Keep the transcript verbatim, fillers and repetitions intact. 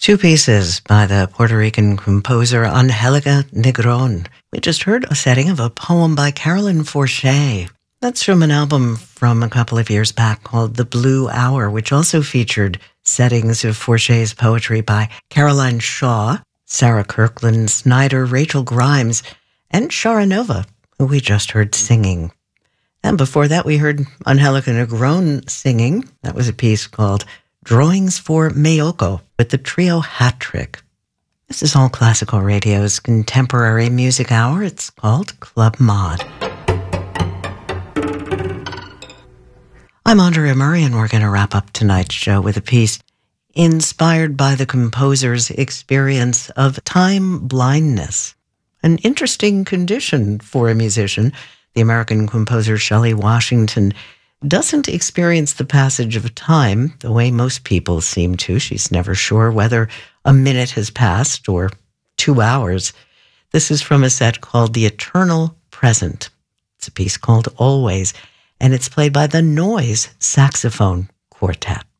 Two pieces by the Puerto Rican composer Angelica Negron. We just heard a setting of a poem by Carolyn Forche. That's from an album from a couple of years back called The Blue Hour, which also featured settings of Forche's poetry by Caroline Shaw, Sarah Kirkland Snyder, Rachel Grimes, and Sharanova, who we just heard singing. And before that, we heard Angelica Negron singing. That was a piece called Drawings for Mayoko with the trio Hat Trick. This is All Classical Radio's contemporary music hour. It's called Club Mod. I'm Andrea Murray, and we're going to wrap up tonight's show with a piece inspired by the composer's experience of time blindness, an interesting condition for a musician. The American composer Shelley Washington doesn't experience the passage of time the way most people seem to. She's never sure whether a minute has passed or two hours. This is from a set called The Eternal Present. It's a piece called Always, and it's played by the Noise Saxophone Quartet.